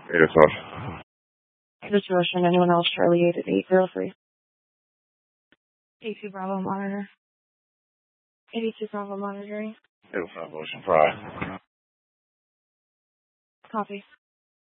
84. Situation. Anyone else? Charlie 88803. 82 Bravo monitor. 82 Bravo monitoring. 85 Ocean Fry. Copy.